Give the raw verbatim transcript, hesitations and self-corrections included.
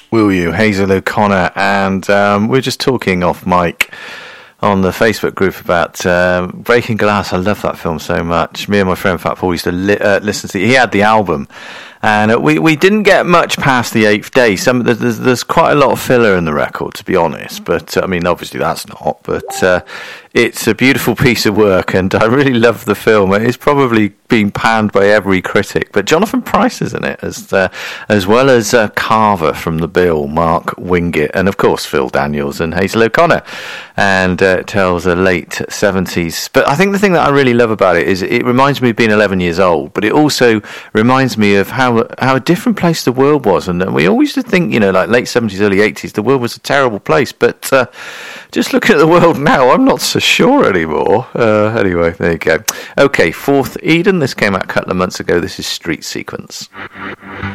Will You, Hazel O'Connor, and um, we're just talking off mic on the Facebook group about um, Breaking Glass. I love that film so much. Me and my friend Fat Paul used to li- uh, listen to it. He had the album, and uh, we, we didn't get much past the eighth day. Some there's, there's quite a lot of filler in the record, to be honest, but uh, I mean, obviously that's not, but uh, it's a beautiful piece of work, and I really love the film. It's probably been panned by every critic, but Jonathan Pryce is in it, as uh, as well as uh, Carver from The Bill, Mark Wingett, and of course Phil Daniels and Hazel O'Connor, and uh, it tells a late seventies. But I think the thing that I really love about it is it reminds me of being eleven years old, but it also reminds me of how how a different place the world was, and we always used to think, you know, like late seventies, early eighties, the world was a terrible place, but uh, just looking at the world now, I'm not so sure anymore. Uh, anyway, there you go. Okay, Fourth Eden. This came out a couple of months ago. This is Street Sequence.